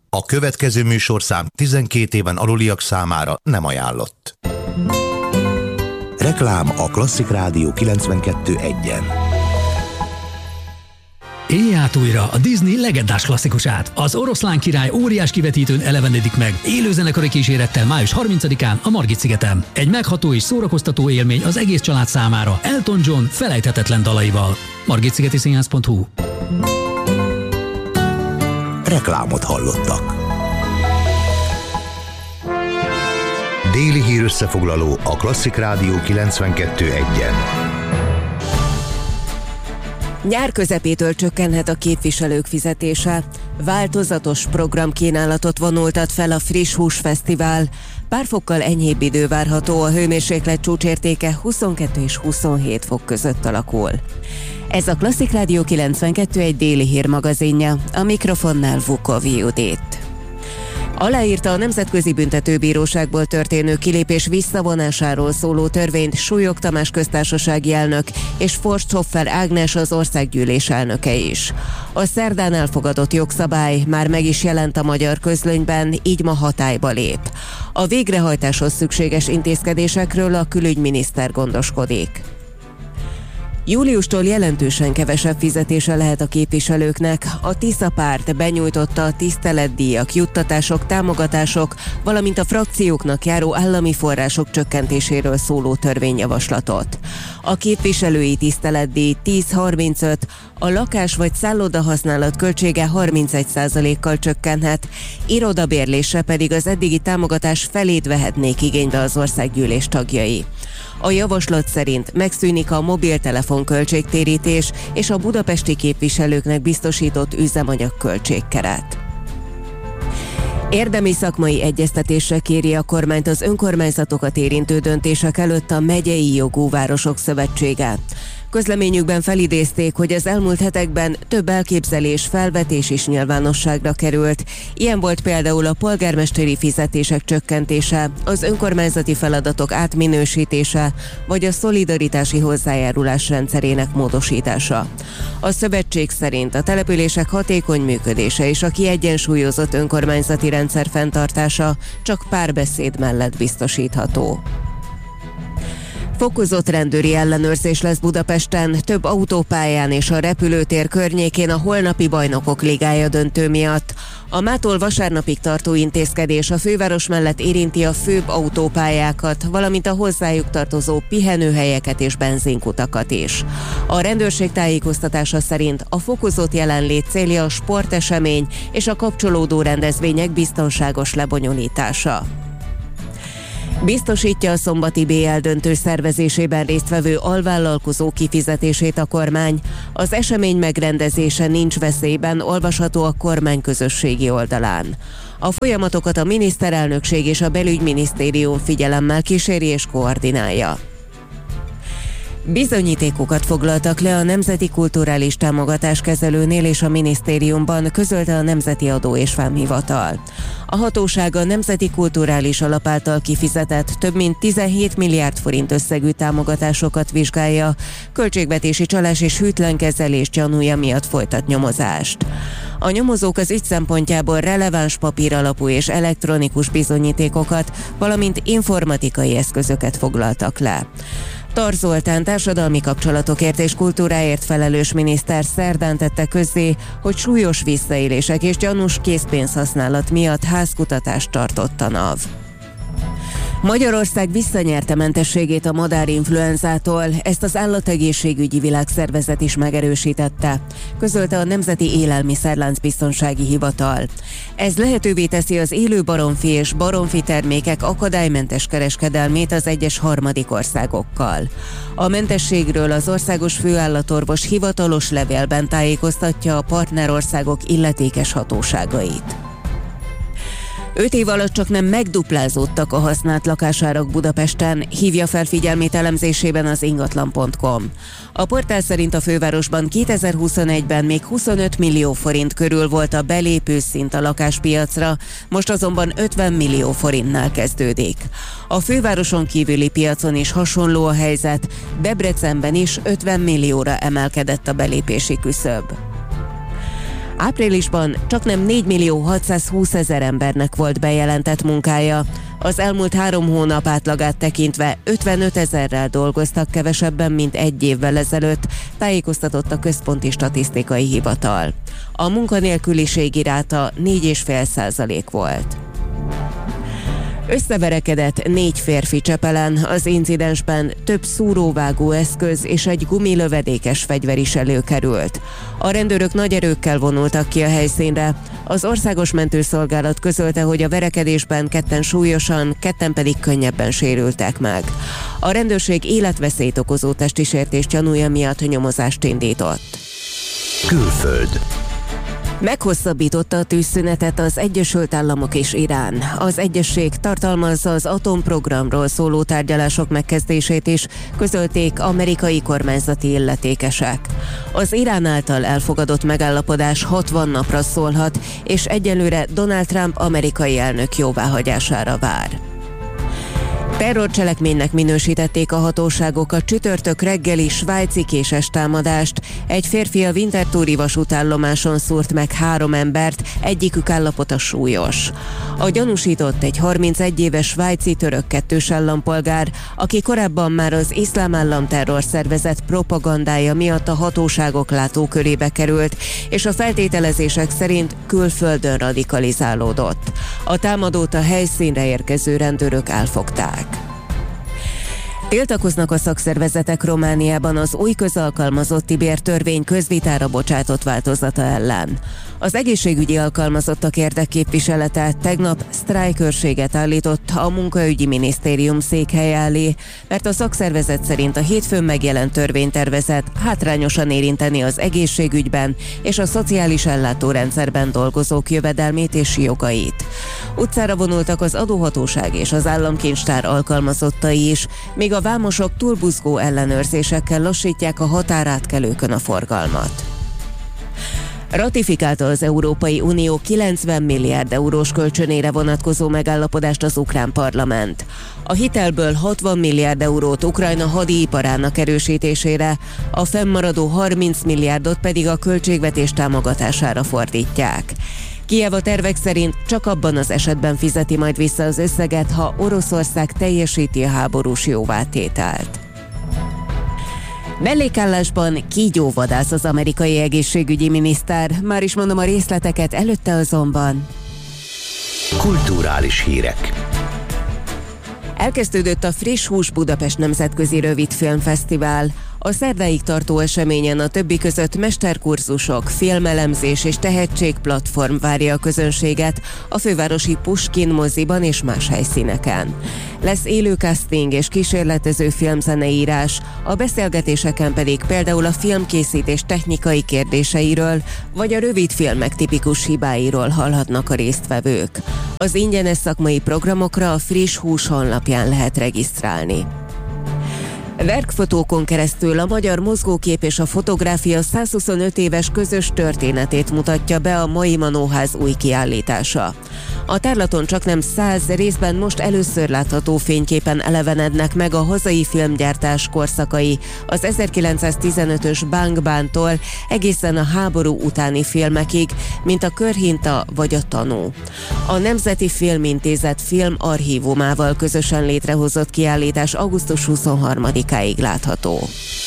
A következő műsorszám 12 éven aluliak számára nem ajánlott. Reklám a Klasszik Rádió 92.1-en. Élj át újra a Disney legendás klasszikusát. Az Oroszlán király óriás kivetítőn elevenedik meg élőzenekari kísérettel május 30-án a Margit-szigeten. Egy megható és szórakoztató élmény az egész család számára Elton John felejthetetlen dalaival. margitszigetiszínház.hu. Reklámot hallottak. Déli hír összefoglaló a Klasszik Rádió 92.1-en. Nyár közepétől csökkenhet a képviselők fizetése. Változatos programkínálatot vonultat fel a Friss Hús Fesztivál. Pár fokkal enyhébb idő várható, a hőmérséklet csúcsértéke 22 és 27 fok között alakul. Ez a Klasszik Rádió 92.1 déli hírmagazinja, a mikrofonnál Vukovi Judit. Aláírta a Nemzetközi Büntetőbíróságból történő kilépés visszavonásáról szóló törvényt Súlyog Tamás köztársasági elnök és Forsthoffer Ágnes az országgyűlés elnöke is. A szerdán elfogadott jogszabály már meg is jelent a magyar közlönyben, így ma hatályba lép. A végrehajtáshoz szükséges intézkedésekről a külügyminiszter gondoskodik. Júliustól jelentősen kevesebb fizetése lehet a képviselőknek. A Tisza párt benyújtotta a tiszteletdíjak, juttatások, támogatások, valamint a frakcióknak járó állami források csökkentéséről szóló törvényjavaslatot. A képviselői tiszteletdíj 10-35, a lakás vagy szálloda használat költsége 31%-kal csökkenhet, irodabérlésre pedig az eddigi támogatás felét vehetnék igénybe az országgyűlés tagjai. A javaslat szerint megszűnik a mobiltelefon költségtérítés és a budapesti képviselőknek biztosított üzemanyag költségkeret. Érdemi szakmai egyeztetésre kéri a kormányt az önkormányzatokat érintő döntések előtt a Megyei Jogú Városok Szövetsége. Közleményükben felidézték, hogy az elmúlt hetekben több elképzelés, felvetés is nyilvánosságra került. Ilyen volt például a polgármesteri fizetések csökkentése, az önkormányzati feladatok átminősítése, vagy a szolidaritási hozzájárulás rendszerének módosítása. A szövetség szerint a települések hatékony működése és a kiegyensúlyozott önkormányzati rendszer fenntartása csak párbeszéd mellett biztosítható. Fokozott rendőri ellenőrzés lesz Budapesten, több autópályán és a repülőtér környékén a holnapi Bajnokok Ligája döntő miatt. A mától vasárnapig tartó intézkedés a főváros mellett érinti a főbb autópályákat, valamint a hozzájuk tartozó pihenőhelyeket és benzinkutakat is. A rendőrség tájékoztatása szerint a fokozott jelenlét célja a sportesemény és a kapcsolódó rendezvények biztonságos lebonyolítása. Biztosítja a szombati BL döntő szervezésében résztvevő alvállalkozó kifizetését a kormány. Az esemény megrendezése nincs veszélyben, olvasható a kormány közösségi oldalán. A folyamatokat a miniszterelnökség és a belügyminisztérium figyelemmel kíséri és koordinálja. Bizonyítékokat foglaltak le a Nemzeti Kulturális Támogatáskezelőnél és a minisztériumban, közölte a Nemzeti Adó és Vámhivatal. A hatóság a Nemzeti Kulturális Alap által kifizetett több mint 17 milliárd forint összegű támogatásokat vizsgálja, költségvetési csalás és hűtlen kezelés gyanúja miatt folytat nyomozást. A nyomozók az ügy szempontjából releváns papíralapú és elektronikus bizonyítékokat, valamint informatikai eszközöket foglaltak le. Tar Zoltán társadalmi kapcsolatokért és kultúráért felelős miniszter szerdán tette közzé, hogy súlyos visszaélések és gyanús készpénzhasználat miatt házkutatást tartott a NAV. Magyarország visszanyerte mentességét a madárinfluenzától, ezt az Állategészségügyi Világszervezet is megerősítette, közölte a Nemzeti Élelmiszerláncbiztonsági Hivatal. Ez lehetővé teszi az élő baromfi és baromfi termékek akadálymentes kereskedelmét az egyes harmadik országokkal. A mentességről az országos főállatorvos hivatalos levélben tájékoztatja a partnerországok illetékes hatóságait. 5 év alatt csak nem megduplázódtak a használt lakásárak Budapesten, hívja fel figyelmét elemzésében az ingatlan.com. A portál szerint a fővárosban 2021-ben még 25 millió forint körül volt a belépő szint a lakáspiacra, most azonban 50 millió forintnál kezdődik. A fővároson kívüli piacon is hasonló a helyzet, Debrecenben is 50 millióra emelkedett a belépési küszöb. Áprilisban csaknem 4.620.000 embernek volt bejelentett munkája. Az elmúlt 3 hónap átlagát tekintve 55 000-rel dolgoztak kevesebben, mint egy évvel ezelőtt, tájékoztatott a Központi Statisztikai Hivatal. A munkanélküliségi ráta 4,5% volt. Összeverekedett 4 férfi Csepelen, az incidensben több szúróvágó eszköz és egy gumilövedékes fegyver is előkerült. A rendőrök nagy erőkkel vonultak ki a helyszínre. Az Országos Mentőszolgálat közölte, hogy a verekedésben 2 súlyosan, 2 pedig könnyebben sérültek meg. A rendőrség életveszélyt okozó testi sértés gyanúja miatt nyomozást indított. Külföld. Meghosszabbította a tűzszünetet az Egyesült Államok és Irán. Az egyezség tartalmazza az atomprogramról szóló tárgyalások megkezdését is, közölték amerikai kormányzati illetékesek. Az Irán által elfogadott megállapodás 60 napra szólhat, és egyelőre Donald Trump amerikai elnök jóváhagyására vár. Terrorcselekménynek minősítették a hatóságok a csütörtök reggeli svájci késes támadást. Egy férfi a Winterthuri vasútállomáson szúrt meg 3 embert, egyikük állapota súlyos. A gyanúsított egy 31 éves svájci török kettős állampolgár, aki korábban már az Iszlám Állam terrorszervezet propagandája miatt a hatóságok látókörébe került, és a feltételezések szerint külföldön radikalizálódott. A támadót a helyszínre érkező rendőrök elfogták. Tiltakoznak a szakszervezetek Romániában az új közalkalmazotti bértörvény közvitára bocsátott változata ellen. Az egészségügyi alkalmazottak érdekképviselete tegnap sztrájkőrséget állított a munkaügyi minisztérium székhelye elé, mert a szakszervezet szerint a hétfőn megjelent törvénytervezet hátrányosan érinteni az egészségügyben és a szociális ellátórendszerben dolgozók jövedelmét és jogait. Utcára vonultak az adóhatóság és az államkincstár alkalmazottai is, míg a vámosok túlbuzgó ellenőrzésekkel lassítják a határátkelőkön a forgalmat. Ratifikálta az Európai Unió 90 milliárd eurós kölcsönére vonatkozó megállapodást az ukrán parlament. A hitelből 60 milliárd eurót Ukrajna hadiiparának erősítésére, a fennmaradó 30 milliárdot pedig a költségvetés támogatására fordítják. Kijev a tervek szerint csak abban az esetben fizeti majd vissza az összeget, ha Oroszország teljesíti a háborús jóvátételt. Mellékállásban kígyóvadász az amerikai egészségügyi miniszter. Már is mondom a részleteket, előtte azonban. Kulturális hírek. Elkezdődött a Friss Hús Budapest Nemzetközi Rövidfilmfesztivál. A szerdáig tartó eseményen a többi között mesterkurzusok, filmelemzés és tehetségplatform várja a közönséget a fővárosi Puskin moziban és más helyszíneken. Lesz élő casting és kísérletező filmzeneírás, a beszélgetéseken pedig például a filmkészítés technikai kérdéseiről, vagy a rövidfilmek tipikus hibáiról hallhatnak a résztvevők. Az ingyenes szakmai programokra a Friss Hús honlapján lehet regisztrálni. Verkfotókon keresztül a magyar mozgókép és a fotográfia 125 éves közös történetét mutatja be a Mai Manóház új kiállítása. A tárlaton csaknem 100 részben most először látható fényképen elevenednek meg a hazai filmgyártás korszakai, az 1915-ös Bang Bántól egészen a háború utáni filmekig, mint a Körhinta vagy a Tanú. A Nemzeti Filmintézet filmarchívumával közösen létrehozott kiállítás augusztus 23-áig látható.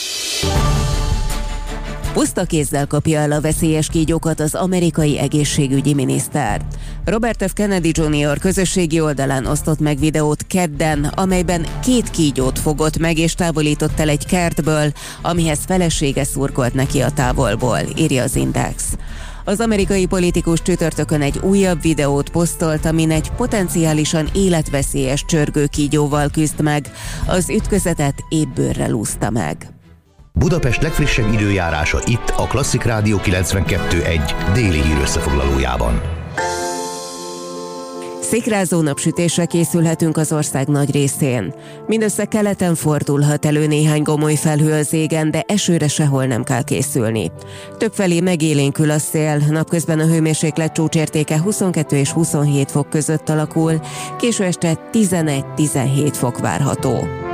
Puszta kézzel kapja el a veszélyes kígyókat az amerikai egészségügyi miniszter. Robert F. Kennedy Jr. közösségi oldalán osztott meg videót kedden, amelyben 2 kígyót fogott meg és távolított el egy kertből, amihez felesége szurkolt neki a távolból, írja az Index. Az amerikai politikus csütörtökön egy újabb videót posztolt, amin egy potenciálisan életveszélyes csörgőkígyóval küzd meg. Az ütközetet ébbőrrel úszta meg. Budapest legfrissebb időjárása itt a Klasszik Rádió 92.1 déli hírösszefoglalójában. Szikrázó napsütésre készülhetünk az ország nagy részén. Mindössze keleten fordulhat elő néhány gomoly felhő az égen, de esőre sehol nem kell készülni. Többfelé megélénkül a szél, napközben a hőmérséklet csúcsértéke 22 és 27 fok között alakul, késő este 11-17 fok várható.